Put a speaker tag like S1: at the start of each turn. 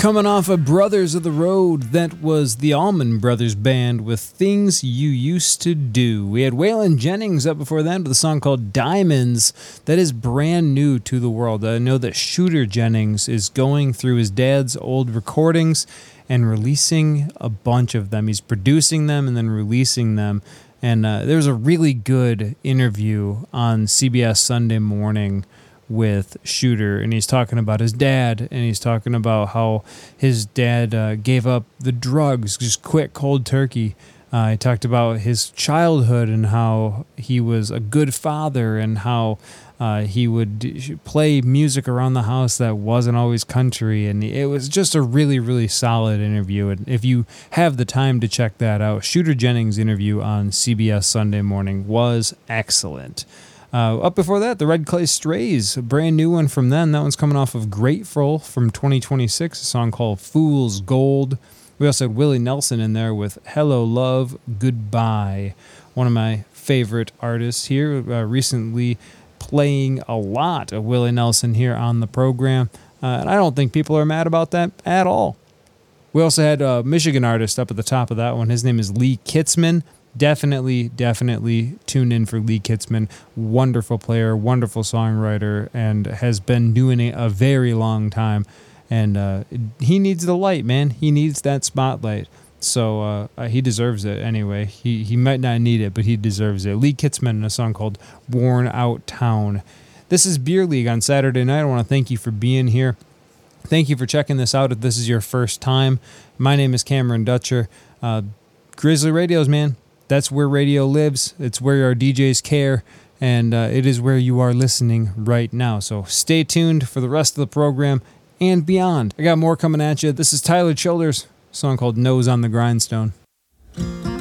S1: Coming off of Brothers of the Road, that was the Allman Brothers Band with Things You Used to Do. We had Waylon Jennings up before that with a song called Diamonds that is brand new to the world. I know that Shooter Jennings is going through his dad's old recordings and releasing a bunch of them. He's producing them and then releasing them. And there's a really good interview on CBS Sunday Morning with Shooter, and he's talking about his dad, and he's talking about how his dad gave up the drugs, just quit cold turkey. He talked about his childhood and how he was a good father and how he would play music around the house that wasn't always country, and it was just a really, really solid interview. And if you have the time to check that out, Shooter Jennings' interview on CBS Sunday Morning was excellent. Up before that, the Red Clay Strays, a brand new one from them. That one's coming off of Grateful from 2026, a song called Fool's Gold. We also had Willie Nelson in there with Hello Love, Goodbye. One of my favorite artists here, recently playing a lot of Willie Nelson here on the program. And I don't think people are mad about that at all. We also had a Michigan artist up at the top of that one. His name is Lee Kitzman. Definitely tune in for Lee Kitzman. Wonderful player, wonderful songwriter, and has been doing it a very long time. And he needs the light, man. He needs that spotlight. So he deserves it anyway. He might not need it, but he deserves it. Lee Kitzman in a song called Worn Out Town. This is Beer League on Saturday night. I want to thank you for being here. Thank you for checking this out if this is your first time. My name is Cameron Dutcher. Grizzly Radios, man. That's where radio lives. It's where our DJs care, and it is where you are listening right now. So stay tuned for the rest of the program and beyond. I got more coming at you. This is Tyler Childers, a song called Nose on the Grindstone.